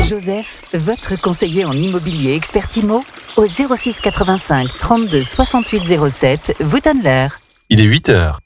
Joseph, votre conseiller en immobilier expert IMO, au 06 85 32 68 07, vous donne l'heure. Il est 8h.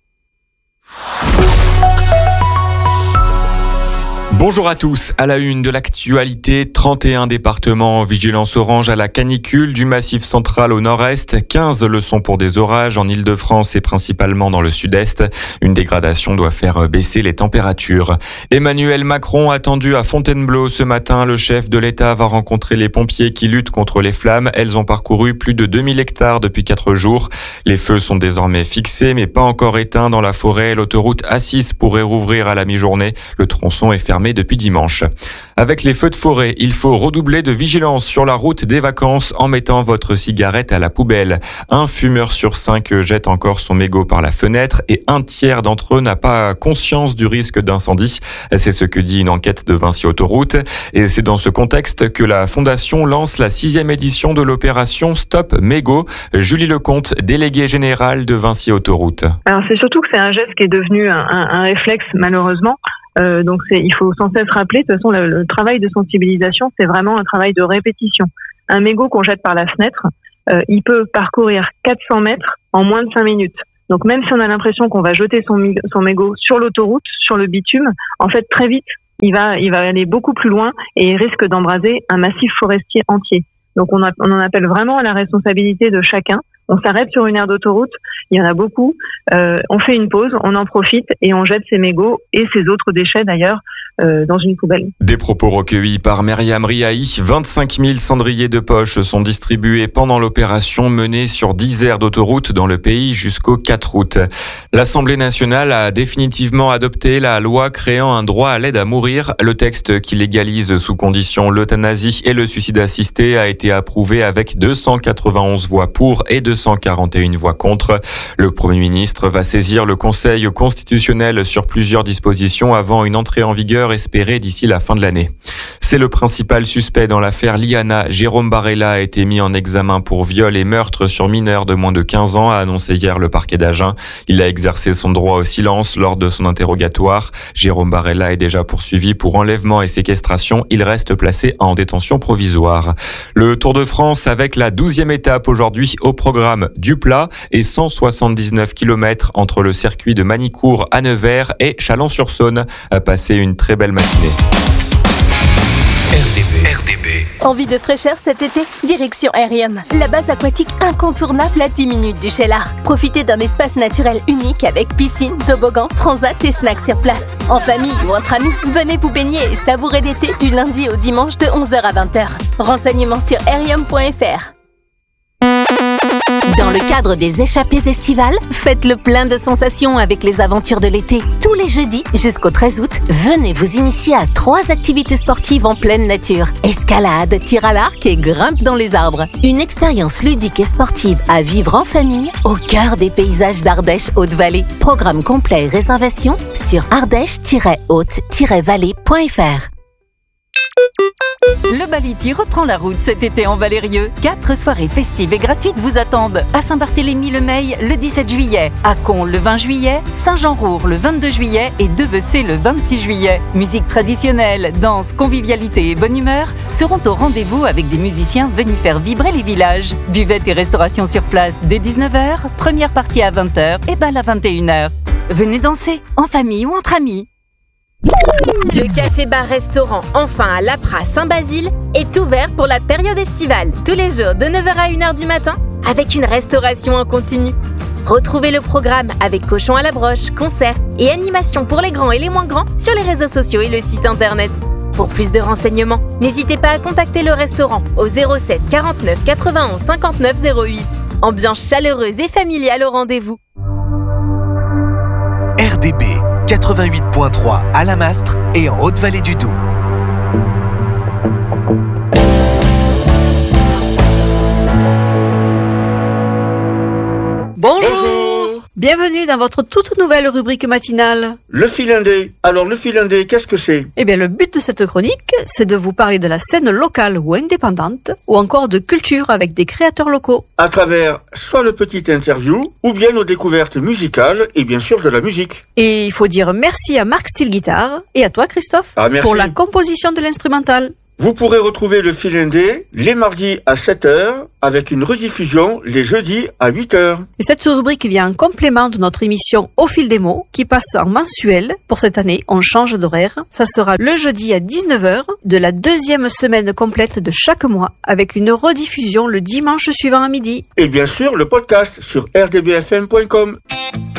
Bonjour à tous, à la une de l'actualité, 31 départements en vigilance orange à la canicule du Massif central au nord-est, 15 le sont pour des orages en Île-de-France et principalement dans le sud-est. Une dégradation doit faire baisser les températures. Emmanuel Macron attendu à Fontainebleau ce matin. Le chef de l'État va rencontrer les pompiers qui luttent contre les flammes. Elles ont parcouru plus de 2000 hectares depuis 4 jours. Les feux sont désormais fixés mais pas encore éteints dans la forêt. L'autoroute A6 pourrait rouvrir à la mi-journée. Le tronçon est fermé depuis dimanche. Avec les feux de forêt, il faut redoubler de vigilance sur la route des vacances en mettant votre cigarette à la poubelle. Un fumeur sur 5 jette encore son mégot par la fenêtre et un tiers d'entre eux n'a pas conscience du risque d'incendie. C'est ce que dit une enquête de Vinci Autoroute. Et c'est dans ce contexte que la Fondation lance la 6e édition de l'opération Stop Mégot. Julie Lecomte, déléguée générale de Vinci Autoroute. Alors c'est surtout que c'est un geste qui est devenu un réflexe malheureusement. Donc il faut sans cesse rappeler, de toute façon le travail de sensibilisation c'est vraiment un travail de répétition. Un mégot qu'on jette par la fenêtre, il peut parcourir 400 mètres en moins de 5 minutes. Donc même si on a l'impression qu'on va jeter son mégot sur l'autoroute, sur le bitume, en fait très vite il va aller beaucoup plus loin et il risque d'embraser un massif forestier entier. Donc on en appelle vraiment à la responsabilité de chacun. On s'arrête sur une aire d'autoroute, il y en a beaucoup, on fait une pause, on en profite et on jette ses mégots et ses autres déchets d'ailleurs dans une poubelle. Des propos recueillis par Myriam Riahi, 25 000 cendriers de poche sont distribués pendant l'opération menée sur 10 aires d'autoroute dans le pays jusqu'au 4 août. L'Assemblée nationale a définitivement adopté la loi créant un droit à l'aide à mourir. Le texte qui légalise sous condition l'euthanasie et le suicide assisté a été approuvé avec 291 voix pour et 241 voix contre. Le Premier ministre va saisir le Conseil constitutionnel sur plusieurs dispositions avant une entrée en vigueur espérée d'ici la fin de l'année. C'est le principal suspect dans l'affaire Liana. Jérôme Barella a été mis en examen pour viol et meurtre sur mineur de moins de 15 ans, a annoncé hier le parquet d'Agen. Il a exercé son droit au silence lors de son interrogatoire. Jérôme Barella est déjà poursuivi pour enlèvement et séquestration. Il reste placé en détention provisoire. Le Tour de France avec la 12e étape aujourd'hui au programme du plat et 179 km entre le circuit de Manicourt à Nevers et Chalon-sur-Saône. A passé une très belle matinée. RDB. Envie de fraîcheur cet été? Direction Aerium, la base aquatique incontournable à 10 minutes du Cheylard. Profitez d'un espace naturel unique avec piscine, toboggan, transat et snacks sur place. En famille ou entre amis, venez vous baigner et savourer l'été du lundi au dimanche de 11h à 20h. Renseignements sur aerium.fr. Dans le cadre des échappées estivales, faites le plein de sensations avec les aventures de l'été. Tous les jeudis jusqu'au 13 août, venez vous initier à 3 activités sportives en pleine nature. Escalade, tir à l'arc et grimpe dans les arbres. Une expérience ludique et sportive à vivre en famille au cœur des paysages d'Ardèche Haute-Vallée. Programme complet et réservation sur ardèche-haute-vallée.fr. Le Baliti reprend la route cet été en Valérieux. 4 soirées festives et gratuites vous attendent. À Saint-Barthélemy-le-Meil le 17 juillet, à Con le 20 juillet, Saint-Jean-Roure le 22 juillet et Devecé le 26 juillet. Musique traditionnelle, danse, convivialité et bonne humeur seront au rendez-vous avec des musiciens venus faire vibrer les villages. Buvette et restauration sur place dès 19h, première partie à 20h et bal à 21h. Venez danser, en famille ou entre amis. Le café-bar-restaurant Enfin à l'Apra Saint-Basile est ouvert pour la période estivale, tous les jours de 9h à 1h du matin, avec une restauration en continu. Retrouvez le programme avec cochon à la broche, concerts et animations pour les grands et les moins grands sur les réseaux sociaux et le site internet. Pour plus de renseignements, n'hésitez pas à contacter le restaurant au 07 49 91 59 08. Ambiance chaleureuse et familiale au rendez-vous. RDB 88.3 à la Mastre et en Haute-Vallée du Doubs. Bonjour. Bienvenue dans votre toute nouvelle rubrique matinale. Le Finlandais. Alors le Finlandais, qu'est-ce que c'est ? Eh bien le but de cette chronique, c'est de vous parler de la scène locale ou indépendante, ou encore de culture avec des créateurs locaux. À travers soit le petit interview, ou bien nos découvertes musicales, et bien sûr de la musique. Et il faut dire merci à Marc Steel Guitar, et à toi Christophe, merci. Pour la composition de l'instrumental. Vous pourrez retrouver le fil indé les mardis à 7h avec une rediffusion les jeudis à 8h. Et cette rubrique vient en complément de notre émission Au fil des mots qui passe en mensuel. Pour cette année, on change d'horaire. Ça sera le jeudi à 19h de la deuxième semaine complète de chaque mois avec une rediffusion le dimanche suivant à midi. Et bien sûr, le podcast sur rdbfm.com.